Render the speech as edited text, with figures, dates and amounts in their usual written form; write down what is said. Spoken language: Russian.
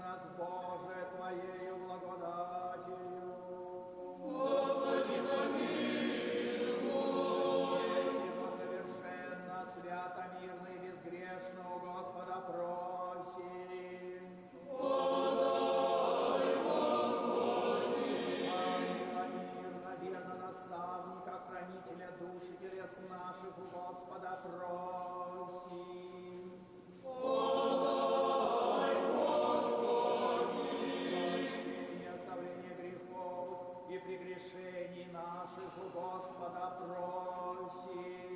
нас, Боже, Твоею благодатью. Господи, помилуй. Вечно совершенно, свято, мирно и безгрешно у Господа просим. Подай, Господи. Ангела мирно, верно наставника, хранителя душ и телес наших у Господа просим. Подай, Господи. Прощение, оставление грехов и прегрешений наших у Господа просим.